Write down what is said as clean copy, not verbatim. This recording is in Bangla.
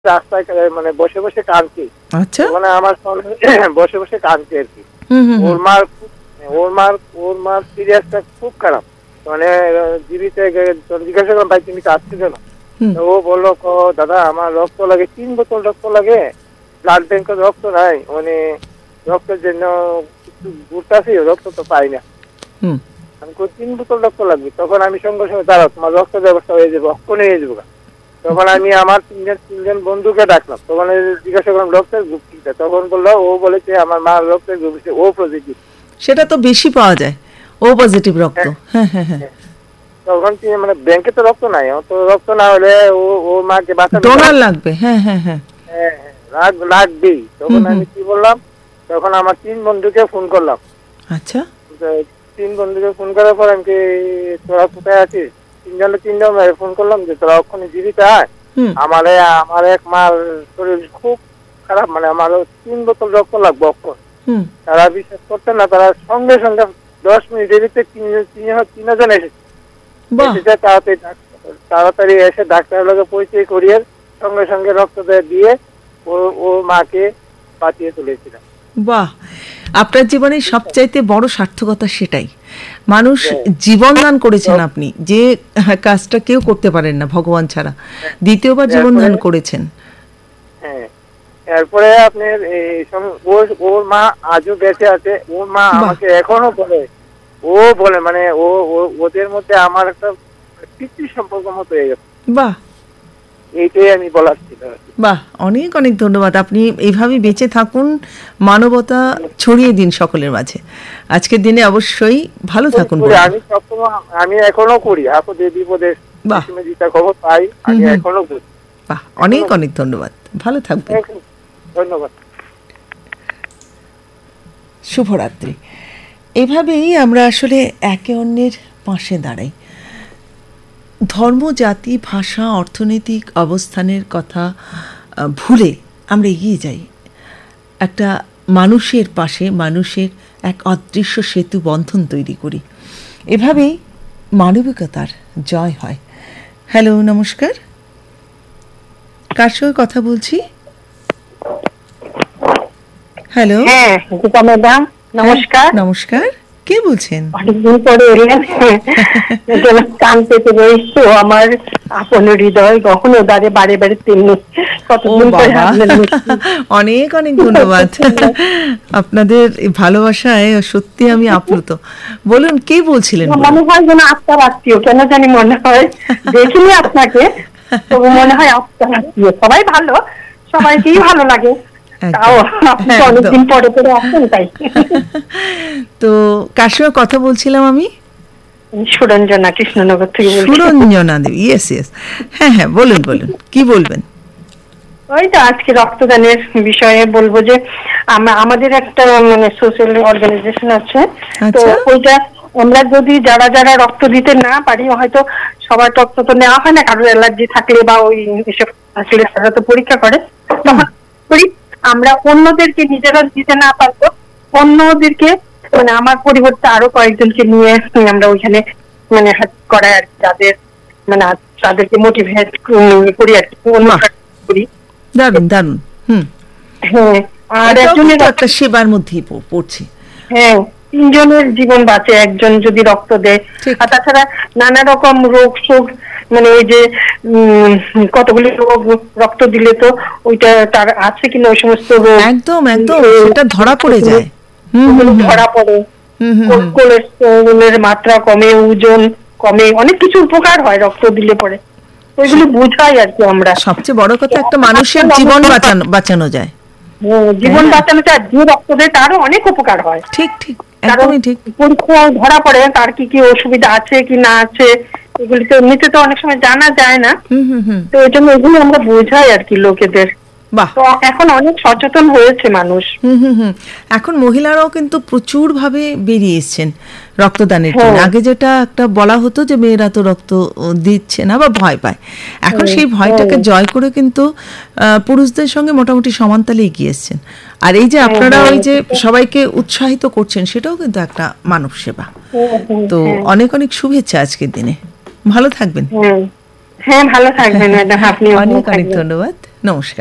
রাস্তায় মানে বসে বসে কাঁদছি। আচ্ছা। মানে আমার বসে বসে কাঁদছি আর কি। ওর মার সিরিয়াসটা খুব খারাপ। মানে জীবিত জিজ্ঞাসা করলাম, ভাই তুমি কাঁদছো কেন? ও বললো, দাদা আমার রক্ত লাগে, 3 বোতল রক্ত লাগে, ব্লাড ব্যাংকের রক্ত নাই, মানে রক্তের জন্য কিছু ঘুরতেছি, রক্ত তো পাই না। আমি 3 বোতল রক্ত লাগবে। তখন আমি সঙ্গে সঙ্গে, দাঁড়াও তোমার রক্তের ব্যবস্থা হয়ে যাবে, অক্ষণে হয়ে যাবো। তখন আমি আমার তিনজন বন্ধুকে ডাকলাম। তখন জিজ্ঞাসা করলাম রক্তের গ্রুপ কিটা। তখন বললো, ও বলেছে আমার মার রক্তের গ্রুপ ও পজিটিভ। সেটা তো বেশি পাওয়া যায়, ও পজিটিভ রক্ত। হ্যাঁ হ্যাঁ হ্যাঁ। তখন মানে ব্যাংকে তো রক্ত নাই, তো রক্ত না হলে ও মাকে বাঁচাবে, ডোনার লাগবে। হ্যাঁ হ্যাঁ হ্যাঁ লাগবেই। তখন আমি কি বললাম, তখন আমার 3 বন্ধুকে ফোন করলাম। আচ্ছা। 3 বন্ধুকে ফোন করার পর আমি, তোরা কোথায় আছিস? তিনজন ফোন করলাম যে তোরা ওখানে জীবিত আয়। আমার এক মার শরীর খুব খারাপ, মানে আমার 3 বোতল রক্ত লাগবে অক্ষণ। তারা বিশ্বাস করতেন না, তারা সঙ্গে সঙ্গে 10 মিনিটের ভিতরে তিনজন এসেছে। তাড়াতাড়ি এসে ডাক্তারের লগে পরিচয় করিয়ে সঙ্গে সঙ্গে রক্ত দিয়ে ও মাকে বাঁচিয়ে তুলেছিলাম। বাহ, আপনার জীবনের সবচাইতে বড় সার্থকতা সেটাই। মানুষ জীবন দান করেছেন আপনি, যে কাজটা কেউ করতে পারেন না ভগবান ছাড়া। দ্বিতীয়বার জীবন দান করেছেন। হ্যাঁ, এরপরে আপনার ওর মা আজও বেঁচে আছে। ওর মা আমাকে এখনো বলে মানে ওদের মধ্যে আমার একটা পিতৃ সম্পর্ক মতো হয়ে গেছে। বাহ, এইটাই আমি বলার ছিল। বাহ, অনেক অনেক ধন্যবাদ। আপনি এইভাবে বেঁচে থাকুন, মানবতা ছড়িয়ে দিন সকলের মাঝে। আজকের দিনে অবশ্যই ভালো থাকুন। আমি এখনো করি, আপদে বিপদে খবর পাই, আমি এখনো করি। বাহ, অনেক অনেক ধন্যবাদ, ভালো থাকবেন। ধন্যবাদ, শুভরাত্রি। এভাবেই আমরা আসলে একে অন্যের পাশে দাঁড়াই। ধর্ম, জাতি, ভাষা, অর্থনৈতিক অবস্থানের কথা ভুলে আমরা এগিয়ে যাই। একটা মানুষের পাশে মানুষের এক অদৃশ্য সেতু বন্ধন তৈরি করি। এভাবেই মানবিকতার জয় হয়। হ্যালো, নমস্কার। কার সঙ্গে কথা বলছি? হ্যালো। হ্যাঁ, গীতা ম্যাডাম, নমস্কার। নমস্কার, কে বলছেন? অনেকদিন পরে এলেন, কান পেতে রয়েছে আমার আপন হৃদয় গহন দ্বারে বারে বারে তেমনি। কতদিন পরে অনেক অনেক ধন্যবাদ। আপনাদের ভালোবাসায় সত্যি আমি আপ্লুত। বলুন, কে বলছিলেন? মনে হয় যেন আত্মার আত্মীয়, কেন জানি মনে হয়। দেখিনি আপনাকে, তবু মনে হয় আত্মার আত্মীয়। সবাই ভালো, সবাইকেই ভালো লাগে। অনেকদিন পরে পরে আসেন, তাই। তো কার সঙ্গে কথা বলছিলাম আমি? সুরঞ্জনা, কৃষ্ণনগর থেকে। সুরঞ্জনা দেবী, ইয়েস ইয়েস। হ্যাঁ হ্যাঁ, বলুন বলুন, কি বলবেন? ওই তো আজকে রক্তদানের বিষয়ে বলবো যে আমাদের একটা মানে সোশ্যাল অর্গানাইজেশন আছে। তো ওইটা আমরা যদি যারা যারা রক্ত দিতে না পারি, হয়তো সবার রক্ত তো নেওয়া হয় না, কারোর অ্যালার্জি থাকলে বা ওই এসব আসলে তারা তো পরীক্ষা করে, তখন আমরা অন্যদেরকে, নিজেরা দিতে না পারতো অন্যদেরকে, মানে আমার পরিবর্তে আরো কয়েকজনকে নিয়ে আমরা ওইখানে মানে করাই আর কি, যাদের মানে তাদেরকে মোটিভেট করি আর কি, করি। দারুণ দারুণ। হ্যাঁ, আর একজনের একটা সেবার মধ্যেই পড়ছে। হ্যাঁ, 3 জনের জীবন বাঁচে একজন যদি রক্ত দেয়। আর তাছাড়া নানা রকম রোগ শোক, মানে ওই যে কতগুলি রোগ রক্ত দিলে তো ওইটা তার আছে কিনা ওই সমস্ত রোগ একদম একদম সেটা ধরা পড়ে যায়। ধরা পড়ে, কোলেস্টেরলের মাত্রা কমে, ওজন কমে, অনেক কিছু উপকার হয় রক্ত দিলে পরে। ওইগুলো বুঝাই আর কি আমরা। সবচেয়ে বড় কথা, একটা মানুষের জীবন বাঁচানো যায়। জীবন বাঁচানো যায়, যে রক্ত দেয় তারও অনেক উপকার হয়। ঠিক ঠিক, একদমই ঠিক। পরীক্ষায় ধরা পড়ে তার কি কি অসুবিধা আছে কি না আছে, এগুলি তো এমনিতে তো অনেক সময় জানা যায় না। তো এই জন্য এগুলো আমরা বোঝাই আর কি লোকেদের। তো এখন অনেক সচেতন হয়েছে মানুষ। এখন মহিলারাও কিন্তু প্রচুর ভাবে বেরিয়ে এসছেন রক্তদানের জন্য। আগে যেটা একটা বলা হতো যে মেয়েরা তো রক্ত দিচ্ছে না বা ভয় পায়, এখন সেই ভয়টাকে জয় করে কিন্তু পুরুষদের সঙ্গে মোটামুটি সমানতালে এগিয়ে এসছেন। আর এই যে আপনারা ওই যে সবাইকে উৎসাহিত করছেন, সেটাও কিন্তু একটা মানব সেবা। তো অনেক অনেক শুভেচ্ছা আজকের দিনে, ভালো থাকবেন। হ্যাঁ, ভালো থাকবেন ম্যাডাম, আপনি অনেক অনেক ধন্যবাদ। নমস্কার।